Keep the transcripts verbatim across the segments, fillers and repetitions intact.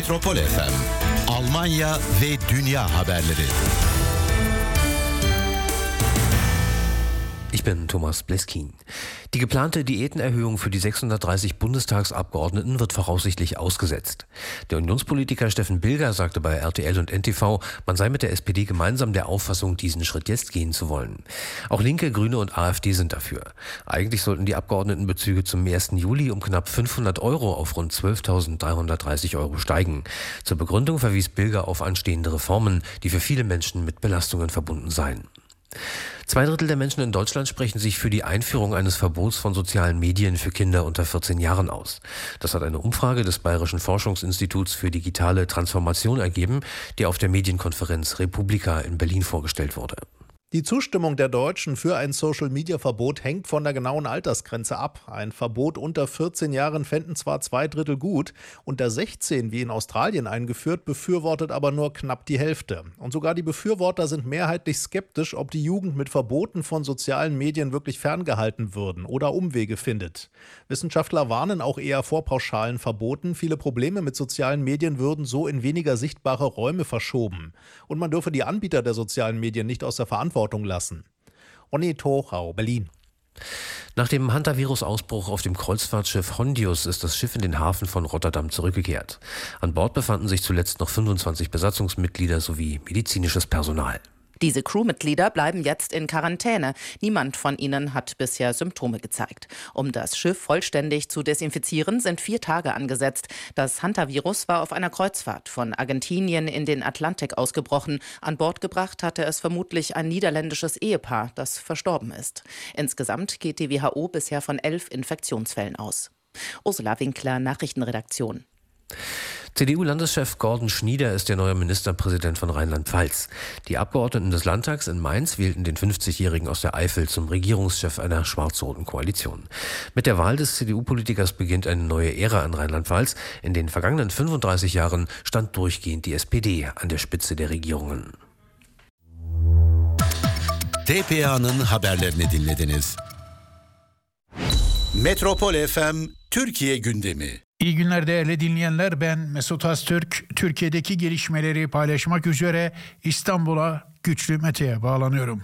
Metropol F M, Almanya ve dünya haberleri. Ich bin Thomas Bleskin. Die geplante Diätenerhöhung für die sechshundertdreißig Bundestagsabgeordneten wird voraussichtlich ausgesetzt. Der Unionspolitiker Steffen Bilger sagte bei R T L und N T V, man sei mit der S P D gemeinsam der Auffassung, diesen Schritt jetzt gehen zu wollen. Auch Linke, Grüne und AfD sind dafür. Eigentlich sollten die Abgeordnetenbezüge zum ersten Juli um knapp fünfhundert Euro auf rund zwölftausenddreihundertdreißig Euro steigen. Zur Begründung verwies Bilger auf anstehende Reformen, die für viele Menschen mit Belastungen verbunden seien. Zwei Drittel der Menschen in Deutschland sprechen sich für die Einführung eines Verbots von sozialen Medien für Kinder unter vierzehn Jahren aus. Das hat eine Umfrage des Bayerischen Forschungsinstituts für digitale Transformation ergeben, die auf der Medienkonferenz Republika in Berlin vorgestellt wurde. Die Zustimmung der Deutschen für ein Social-Media-Verbot hängt von der genauen Altersgrenze ab. Ein Verbot unter vierzehn Jahren fänden zwar zwei Drittel gut, unter sechzehn, wie in Australien eingeführt, befürwortet aber nur knapp die Hälfte. Und sogar die Befürworter sind mehrheitlich skeptisch, ob die Jugend mit Verboten von sozialen Medien wirklich ferngehalten würden oder Umwege findet. Wissenschaftler warnen auch eher vor pauschalen Verboten. Viele Probleme mit sozialen Medien würden so in weniger sichtbare Räume verschoben. Und man dürfe die Anbieter der sozialen Medien nicht aus der Verantwortung lassen. Ronny Tochau, Berlin. Nach dem Hantavirus-Ausbruch auf dem Kreuzfahrtschiff Hondius ist das Schiff in den Hafen von Rotterdam zurückgekehrt. An Bord befanden sich zuletzt noch fünfundzwanzig Besatzungsmitglieder sowie medizinisches Personal. Diese Crewmitglieder bleiben jetzt in Quarantäne. Niemand von ihnen hat bisher Symptome gezeigt. Um das Schiff vollständig zu desinfizieren, sind vier Tage angesetzt. Das Hantavirus war auf einer Kreuzfahrt von Argentinien in den Atlantik ausgebrochen. An Bord gebracht hatte es vermutlich ein niederländisches Ehepaar, das verstorben ist. Insgesamt geht die W H O bisher von elf Infektionsfällen aus. Ursula Winkler, Nachrichtenredaktion. C D U-Landeschef Gordon Schnieder ist der neue Ministerpräsident von Rheinland-Pfalz. Die Abgeordneten des Landtags in Mainz wählten den fünfzigjährigen aus der Eifel zum Regierungschef einer schwarz-roten Koalition. Mit der Wahl des C D U-Politikers beginnt eine neue Ära in Rheinland-Pfalz. In den vergangenen fünfunddreißig Jahren stand durchgehend die S P D an der Spitze der Regierungen. T P A'nın haberlerini dinlediniz. Metropol F M Türkiye gündemi. İyi günler değerli dinleyenler, ben Mesut Öztürk. Türkiye'deki gelişmeleri paylaşmak üzere İstanbul'a Güçlü Mete'ye bağlanıyorum.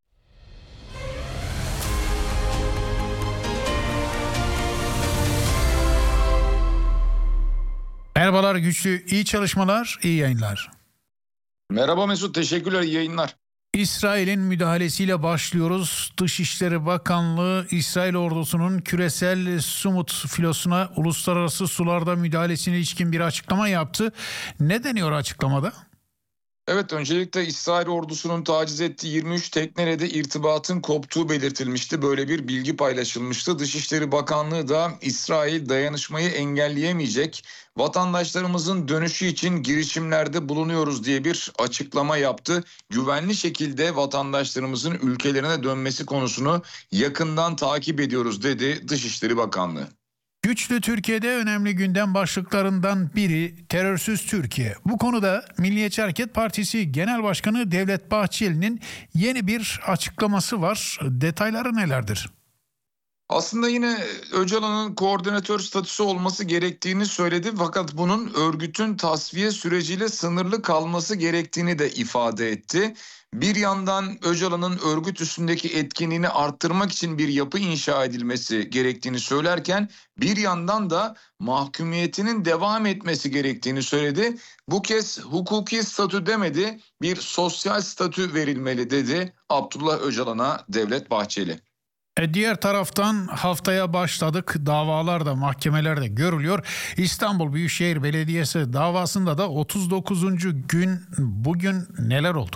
Merhabalar Güçlü, iyi çalışmalar, iyi yayınlar. Merhaba Mesut, teşekkürler, iyi yayınlar. İsrail'in müdahalesiyle başlıyoruz. Dışişleri Bakanlığı, İsrail ordusunun küresel Sumut filosuna uluslararası sularda müdahalesine ilişkin bir açıklama yaptı. Ne deniyor açıklamada? Evet, öncelikle İsrail ordusunun taciz ettiği yirmi üç tekneyle de irtibatın koptuğu belirtilmişti. Böyle bir bilgi paylaşılmıştı. Dışişleri Bakanlığı da İsrail dayanışmayı engelleyemeyecek, vatandaşlarımızın dönüşü için girişimlerde bulunuyoruz diye bir açıklama yaptı. Güvenli şekilde vatandaşlarımızın ülkelerine dönmesi konusunu yakından takip ediyoruz dedi Dışişleri Bakanlığı. Güçlü Türkiye'de önemli gündem başlıklarından biri terörsüz Türkiye. Bu konuda Milliyetçi Hareket Partisi Genel Başkanı Devlet Bahçeli'nin yeni bir açıklaması var. Detayları nelerdir? Aslında yine Öcalan'ın koordinatör statüsü olması gerektiğini söyledi, fakat bunun örgütün tasfiye süreciyle sınırlı kalması gerektiğini de ifade etti. Bir yandan Öcalan'ın örgüt üstündeki etkinliğini arttırmak için bir yapı inşa edilmesi gerektiğini söylerken bir yandan da mahkumiyetinin devam etmesi gerektiğini söyledi. Bu kez hukuki statü demedi, bir sosyal statü verilmeli dedi Abdullah Öcalan'a Devlet Bahçeli. E diğer taraftan haftaya başladık. Davalar da mahkemeler de görülüyor. İstanbul Büyükşehir Belediyesi davasında da otuz dokuzuncu gün, bugün neler oldu?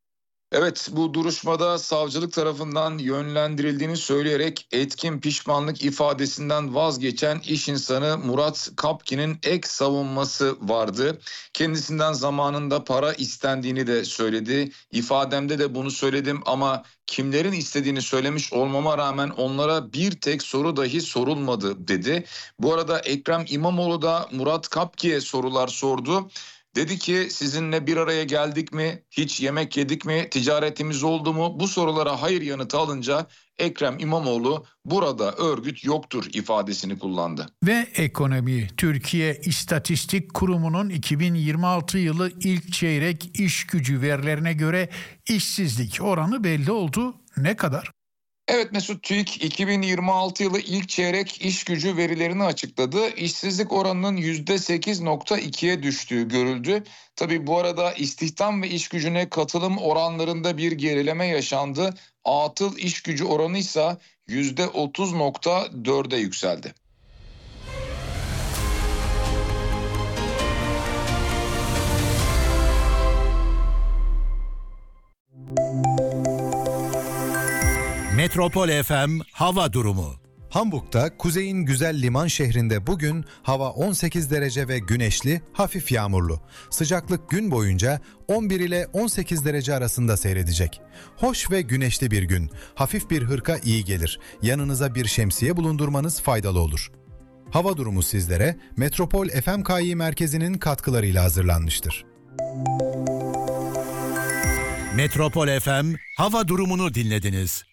Evet, bu duruşmada savcılık tarafından yönlendirildiğini söyleyerek etkin pişmanlık ifadesinden vazgeçen iş insanı Murat Kapki'nin ek savunması vardı. Kendisinden zamanında para istendiğini de söyledi. İfademde de bunu söyledim ama kimlerin istediğini söylemiş olmama rağmen onlara bir tek soru dahi sorulmadı dedi. Bu arada Ekrem İmamoğlu da Murat Kapki'ye sorular sordu. Dedi ki sizinle bir araya geldik mi, hiç yemek yedik mi, ticaretimiz oldu mu? Bu sorulara hayır yanıtı alınca Ekrem İmamoğlu burada örgüt yoktur ifadesini kullandı. Ve ekonomi. Türkiye İstatistik Kurumu'nun iki bin yirmi altı yılı ilk çeyrek iş gücü verilerine göre işsizlik oranı belli oldu. Ne kadar? Evet Mesut, TÜİK iki bin yirmi altı yılı ilk çeyrek iş gücü verilerini açıkladı. İşsizlik oranının yüzde sekiz nokta ikiye düştüğü görüldü. Tabii bu arada istihdam ve iş gücüne katılım oranlarında bir gerileme yaşandı. Atıl iş gücü oranı ise yüzde otuz nokta dörde yükseldi. Metropol F M hava durumu. Hamburg'da kuzeyin güzel liman şehrinde bugün hava on sekiz derece ve güneşli, hafif yağmurlu. Sıcaklık gün boyunca on bir ile on sekiz derece arasında seyredecek. Hoş ve güneşli bir gün. Hafif bir hırka iyi gelir. Yanınıza bir şemsiye bulundurmanız faydalı olur. Hava durumu sizlere Metropol F M K İ merkezinin katkılarıyla hazırlanmıştır. Metropol F M hava durumunu dinlediniz.